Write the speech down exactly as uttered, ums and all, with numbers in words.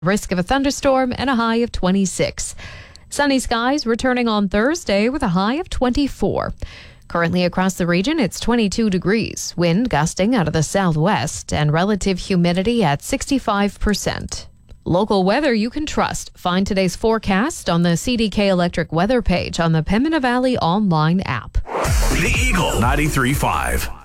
Risk of a thunderstorm and a high of twenty-six. Sunny skies returning on Thursday with a high of twenty-four. Currently across the region, it's twenty-two degrees. Wind gusting out of the southwest and relative humidity at sixty-five percent. Local weather you can trust. Find today's forecast on the C D K Electric weather page on the Pembina Valley online app. The Eagle ninety-three point five.